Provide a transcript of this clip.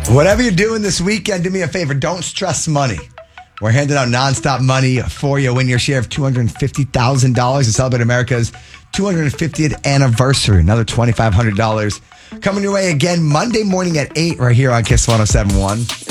Whatever you're doing this weekend, do me a favor. Don't stress money. We're handing out nonstop money for you. Win your share of $250,000 to celebrate America's 250th anniversary. Another $2,500 coming your way again Monday morning at 8 right here on Kiss 107.1.